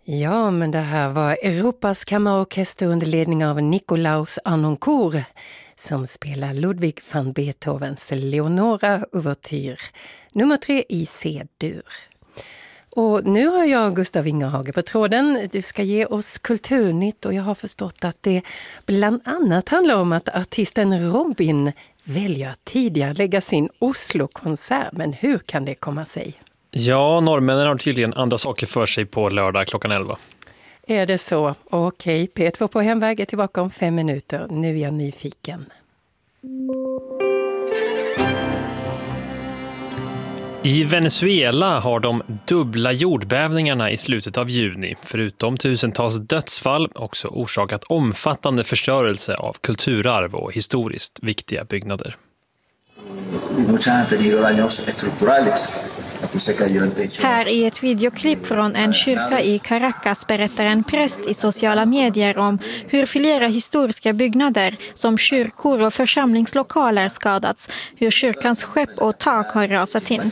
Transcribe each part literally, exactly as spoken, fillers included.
Ja, men det här var Europas kammarorkester under ledning av Nikolaus Harnoncourt som spelar Ludwig van Beethovens Leonora-ouvertyr, nummer tre i C-dur. Och nu har jag Gustav Ingerhage på tråden. Du ska ge oss kulturnytt och jag har förstått att det bland annat handlar om att artisten Robin väljer att tidigare lägga sin Oslo-konsert. Men hur kan det komma sig? Ja, norrmännen har tydligen andra saker för sig på lördag klockan elva. Är det så? Okej, P två på hemväg är tillbaka om fem minuter. Nu är jag nyfiken. I Venezuela har de dubbla jordbävningarna i slutet av juni, förutom tusentals dödsfall, också orsakat omfattande förstörelse av kulturarv och historiskt viktiga byggnader. Här i ett videoklipp från en kyrka i Caracas berättar en präst i sociala medier om hur flera historiska byggnader som kyrkor och församlingslokaler skadats, hur kyrkans skepp och tak har rasat in.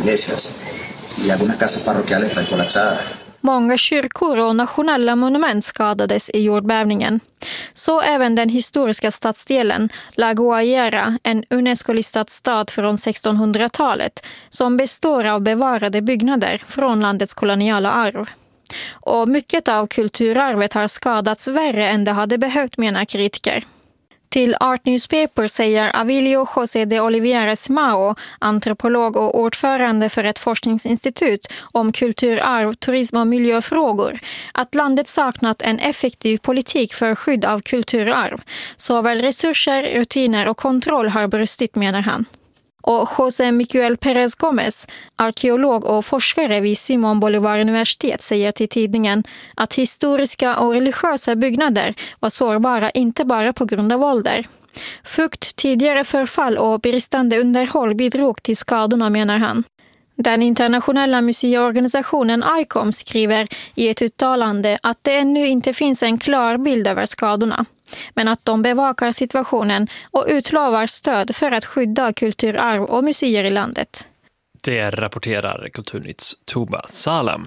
Många kyrkor och nationella monument skadades i jordbävningen. Så även den historiska stadsdelen La Guaira, en UNESCO-listad stad från sextonhundratalet som består av bevarade byggnader från landets koloniala arv. Och mycket av kulturarvet har skadats värre än det hade behövt, menar kritiker. Till Art Newspaper säger Avilio José de Oliveres Mao, antropolog och ordförande för ett forskningsinstitut om kulturarv, turism och miljöfrågor, att landet saknat en effektiv politik för skydd av kulturarv. Såväl resurser, rutiner och kontroll har brustit, menar han. Och José Miguel Pérez Gómez, arkeolog och forskare vid Simón Bolívar universitet, säger till tidningen att historiska och religiösa byggnader var sårbara inte bara på grund av ålder. Fukt, tidigare förfall och bristande underhåll bidrog till skadorna, menar han. Den internationella museiorganisationen I C O M skriver i ett uttalande att det ännu inte finns en klar bild över skadorna, men att de bevakar situationen och utlovar stöd för att skydda kulturarv och museer i landet. Det rapporterar Kulturnytts Tuba Salam.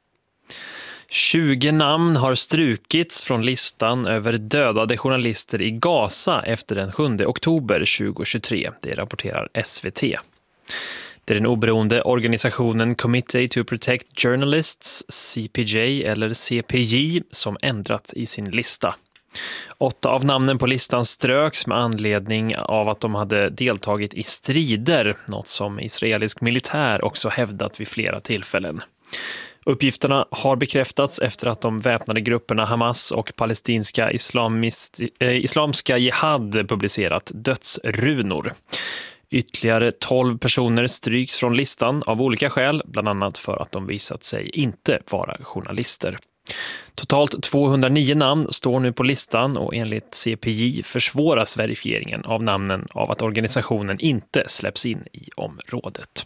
tjugo namn har strukits från listan över dödade journalister i Gaza efter den sjunde oktober tjugohundratjugotre. Det rapporterar S V T. Det är den oberoende organisationen Committee to Protect Journalists, C P J eller C P J, som ändrat i sin lista. Åtta av namnen på listan ströks med anledning av att de hade deltagit i strider, något som israelisk militär också hävdat vid flera tillfällen. Uppgifterna har bekräftats efter att de väpnade grupperna Hamas och palestinska islamist, eh, islamska jihad publicerat dödsrunor. Ytterligare tolv personer stryks från listan av olika skäl, bland annat för att de visat sig inte vara journalister. Totalt tvåhundranio namn står nu på listan och enligt C P J försvåras verifieringen av namnen av att organisationen inte släpps in i området.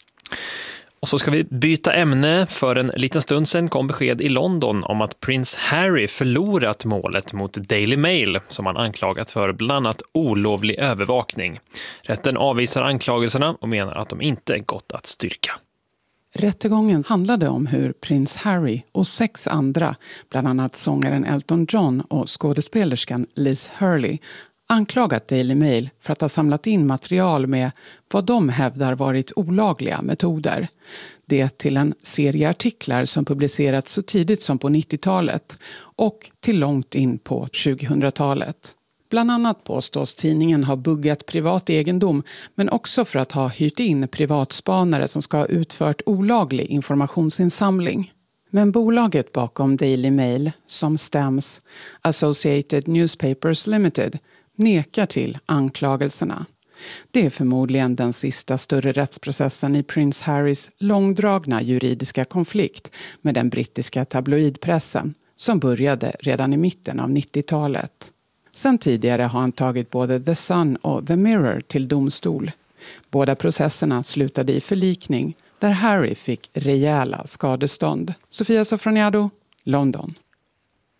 Och så ska vi byta ämne. För en liten stund sedan kom besked i London om att prins Harry förlorat målet mot Daily Mail som han anklagat för bland annat olovlig övervakning. Rätten avvisar anklagelserna och menar att de inte gått att styrka. Rättegången handlade om hur prins Harry och sex andra, bland annat sångaren Elton John och skådespelerskan Liz Hurley, anklagat Daily Mail för att ha samlat in material med vad de hävdar varit olagliga metoder. Det till en serie artiklar som publicerats så tidigt som på nittiotalet och till långt in på tjugohundratalet. Bland annat påstås tidningen ha buggat privat egendom, men också för att ha hyrt in privatspanare som ska ha utfört olaglig informationsinsamling. Men bolaget bakom Daily Mail, som stäms Associated Newspapers Limited, nekar till anklagelserna. Det är förmodligen den sista större rättsprocessen i prins Harrys långdragna juridiska konflikt med den brittiska tabloidpressen som började redan i mitten av nittiotalet. Sen tidigare har han tagit både The Sun och The Mirror till domstol. Båda processerna slutade i förlikning där Harry fick rejäla skadestånd. Sofia Sofroniado, London.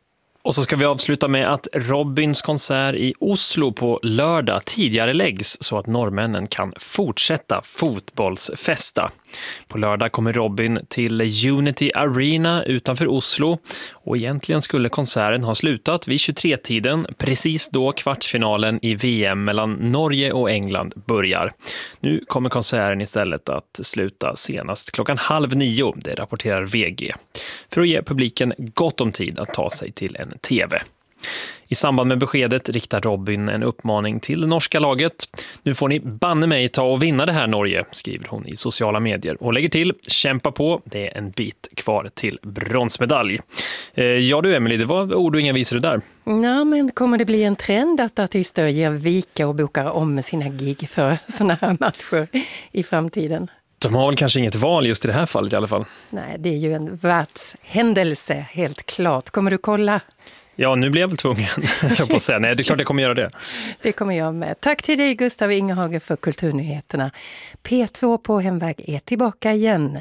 Och så ska vi avsluta med att Robins konsert i Oslo på lördag tidigare läggs så att norrmännen kan fortsätta fotbollsfesta. På lördag kommer Robin till Unity Arena utanför Oslo och egentligen skulle konserten ha slutat vid tjugotre-tiden, precis då kvartsfinalen i V M mellan Norge och England börjar. Nu kommer konserten istället att sluta senast klockan halv nio, det rapporterar V G, för att ge publiken gott om tid att ta sig till en T V. I samband med beskedet riktar Robin en uppmaning till det norska laget. Nu får ni banne mig ta och vinna det här, Norge, skriver hon i sociala medier. Och lägger till, kämpa på, det är en bit kvar till bronsmedalj. Eh, ja du Emily, det var ord och inga visor där. Ja, men kommer det bli en trend att artister ger vika och bokar om sina gig för såna här matcher i framtiden? De har väl kanske inget val just i det här fallet i alla fall. Nej, det är ju en världshändelse, helt klart. Kommer du kolla? Ja, nu blir jag väl tvungen jag på att säga. Nej, det är klart jag kommer göra det. Det kommer jag med. Tack till dig Gustav Ingehage för kulturnyheterna. P två på hemväg är tillbaka igen.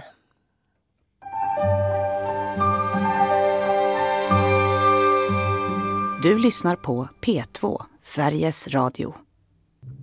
Du lyssnar på P två, Sveriges Radio.